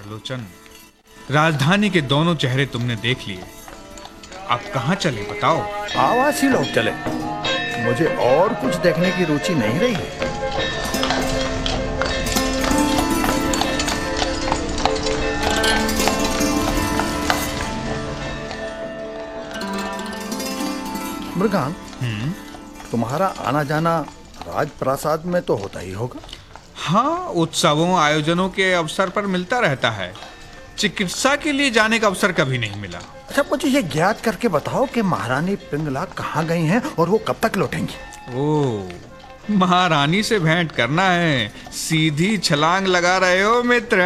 सुलोचन, राजधानी के दोनों चेहरे तुमने देख लिए, अब कहाँ चले बताओ? आवासी लोग चले, मुझे और कुछ देखने की रुचि नहीं रही है। मृगांक, तुम्हारा आना जाना राजप्रासाद में तो होता ही होगा। हाँ, उत्सवों आयोजनों के अवसर पर मिलता रहता है। चिकित्सा के लिए जाने का अवसर कभी नहीं मिला। अच्छा, मुझे ये ज्ञात करके बताओ कि महारानी पिंगला कहाँ गई हैं और वो कब तक लौटेंगी? ओह, महारानी से भेंट करना है, सीधी छलांग लगा रहे हो मित्र।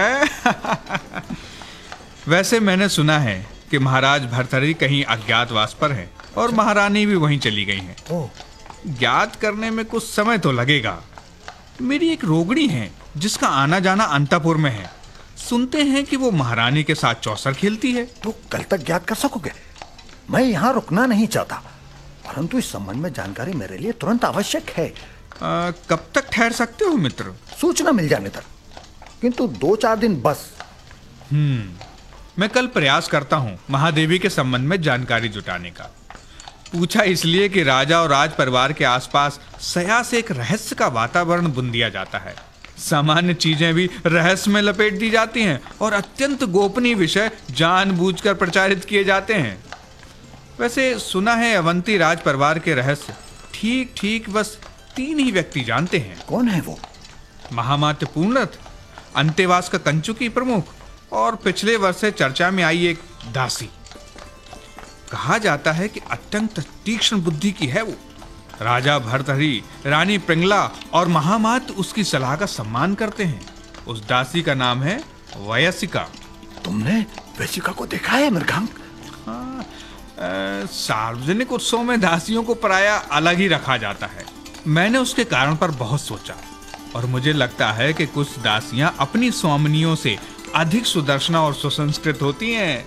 वैसे मैंने सुना है कि महाराज भर्तृहरि कहीं अज्ञातवास पर हैं और महारानी भी वहीं चली गई हैं। ओह, ज्ञात करने में कुछ समय तो लगेगा। मेरी एक रोगड़ी है जिसका आना जाना अंतपुर में है। सुनते हैं कि वो महारानी के साथ चौसर खेलती है। तो कल तक ज्ञात कर सकोगे? मैं यहाँ रुकना नहीं चाहता, परंतु इस संबंध में जानकारी मेरे लिए तुरंत आवश्यक है। कब तक ठहर सकते हो मित्र? सूचना मिल जाने तक, किंतु 2-4 दिन बस। मैं कल प्रयास करता हूँ महादेवी के संबंध में जानकारी जुटाने का। पूछा इसलिए कि राजा और राज परिवार के आसपास सया से एक रहस्य का वातावरण बुन दिया जाता है। सामान्य चीजें भी रहस्य में लपेट दी जाती हैं और अत्यंत गोपनीय विषय जानबूझकर प्रचारित किए जाते हैं। वैसे सुना है अवंती राज परिवार के रहस्य ठीक ठीक बस 3 ही व्यक्ति जानते हैं। कौन है वो? महामात्य पूर्णरथ, अंतेवास का कंचुकी प्रमुख और पिछले वर्ष से चर्चा में आई एक दासी। कहा जाता है कि अत्यंत तीक्ष्ण बुद्धि की है वो। राजा भर्तृहरि, रानी पिंगला और महामात्य उसकी सलाह का सम्मान करते हैं। उस दासी का नाम है वयस्सिका। तुमने वयस्सिका को देखा है मृगांक? हाँ, सार्वजनिक उत्सव में दासियों को प्रायः अलग ही रखा जाता है। मैंने उसके कारण पर बहुत सोचा और मुझे लगता है कि कुछ दासियां अपनी स्वामिनियों से अधिक सुदर्शना और सुसंस्कृत होती हैं।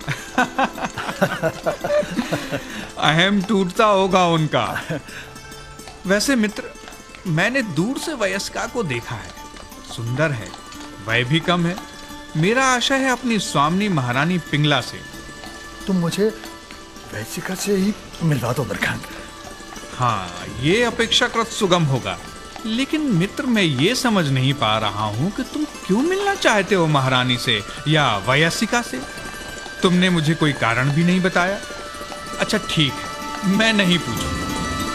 अहम टूटता होगा उनका। वैसे मित्र, मैंने दूर से वयस्का को देखा है। सुंदर है, वय भी कम है। मेरा आशा है अपनी स्वामिनी महारानी पिंगला से। तुम मुझे वयस्सिका से ही मिलवा दो मृगांक। हाँ, ये अपेक्षाकृत सुगम होगा। लेकिन मित्र, मैं ये समझ नहीं पा रहा हूं कि तुम क्यों मिलना चाहते हो महारानी से या वयस्सिका से। तुमने मुझे कोई कारण भी नहीं बताया। अच्छा ठीक है, मैं नहीं पूछूंगा।